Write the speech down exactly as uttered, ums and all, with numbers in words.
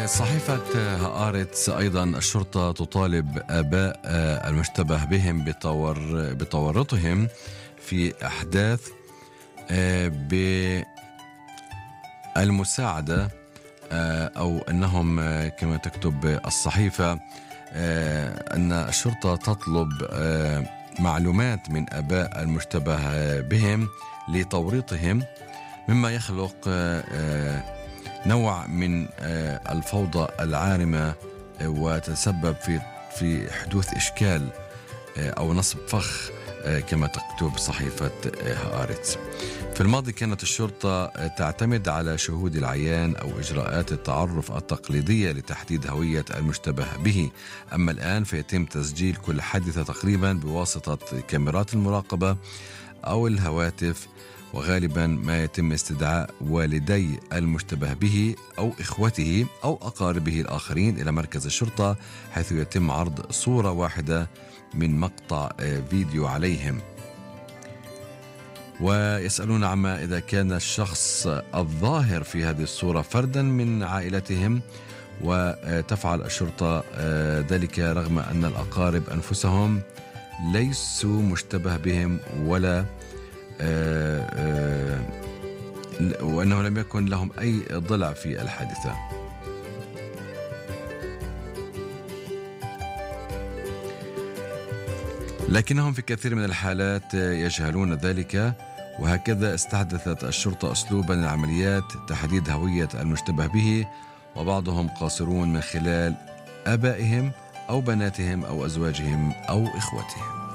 صحيفة هآرتس أيضا الشرطة تطالب آباء المشتبه بهم بتور بتورطهم في أحداث بالمساعدة أو أنهم كما تكتب الصحيفة أن الشرطة تطلب معلومات من آباء المشتبه بهم لتوريطهم، مما يخلق نوع من الفوضى العارمة وتسبب في في حدوث إشكال أو نصب فخ كما تكتب صحيفة هآرتس. في الماضي كانت الشرطة تعتمد على شهود العيان أو إجراءات التعرف التقليدية لتحديد هوية المشتبه به، أما الآن فيتم تسجيل كل حادثة تقريبا بواسطة كاميرات المراقبة أو الهواتف، وغالبا ما يتم استدعاء والدي المشتبه به أو إخوته أو أقاربه الآخرين إلى مركز الشرطة، حيث يتم عرض صورة واحدة من مقطع فيديو عليهم، ويسألون عما إذا كان الشخص الظاهر في هذه الصورة فردا من عائلتهم، وتفعل الشرطة ذلك رغم أن الأقارب أنفسهم ليسوا مشتبه بهم ولا وأنه لم يكن لهم أي ضلع في الحادثة. لكنهم في كثير من الحالات يجهلون ذلك، وهكذا استحدثت الشرطة أسلوبا للعمليات تحديد هوية المشتبه به، وبعضهم قاصرون من خلال آبائهم أو بناتهم أو أزواجهم أو إخوتهم.